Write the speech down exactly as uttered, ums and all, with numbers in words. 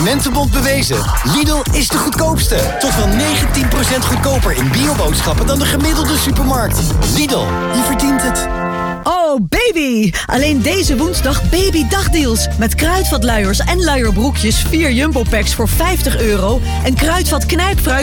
Consumentenbond bewezen. Lidl is de goedkoopste. Tot wel negentien procent goedkoper in bioboodschappen dan de gemiddelde supermarkt. Lidl, je verdient het. Oh baby, alleen deze woensdag babydagdeals. Met kruidvatluiers en luierbroekjes vier Jumbo packs voor vijftig euro. En kruidvat knijpfruit